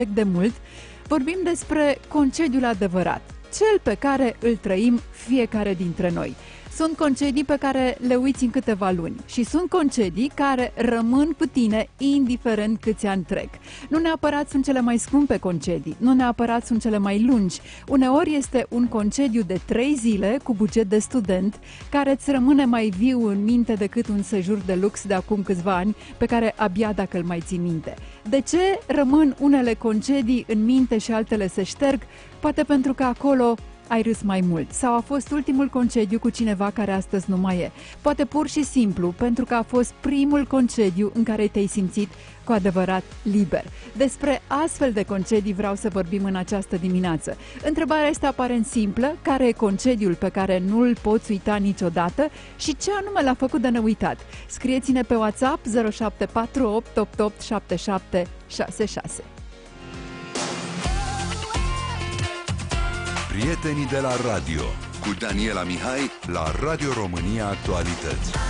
de mult, vorbim despre concediul adevărat, cel pe care îl trăim fiecare dintre noi. Sunt concedii pe care le uiți în câteva luni și sunt concedii care rămân cu tine indiferent câți ani trec. Nu neapărat sunt cele mai scumpe concedii, nu neapărat sunt cele mai lungi. Uneori este un concediu de 3 zile cu buget de student care îți rămâne mai viu în minte decât un sejur de lux de acum câțiva ani pe care abia dacă îl mai ții minte. De ce rămân unele concedii în minte și altele se șterg? Poate pentru că acolo ai râs mai mult sau a fost ultimul concediu cu cineva care astăzi nu mai e. Poate pur și simplu pentru că a fost primul concediu în care te-ai simțit cu adevărat liber. Despre astfel de concedii vreau să vorbim în această dimineață. Întrebarea este aparent simplă: care e concediul pe care nu-l poți uita niciodată și ce anume l-a făcut de neuitat? Scrieți-ne pe WhatsApp 0748 88 77 66. Prietenii de la radio cu Daniela Mihai la Radio România Actualități.